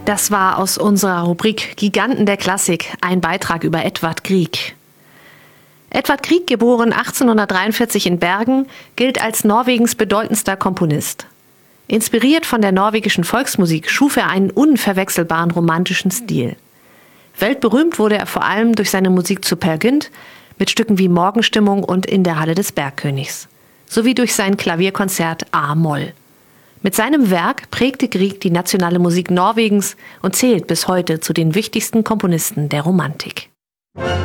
Das war aus unserer Rubrik Giganten der Klassik ein Beitrag über Edvard Grieg. Edvard Grieg, geboren 1843 in Bergen, gilt als Norwegens bedeutendster Komponist. Inspiriert von der norwegischen Volksmusik schuf er einen unverwechselbaren romantischen Stil. Weltberühmt wurde er vor allem durch seine Musik zu Peer Gynt mit Stücken wie Morgenstimmung und In der Halle des Bergkönigs, sowie durch sein Klavierkonzert A-Moll. Mit seinem Werk prägte Grieg die nationale Musik Norwegens und zählt bis heute zu den wichtigsten Komponisten der Romantik.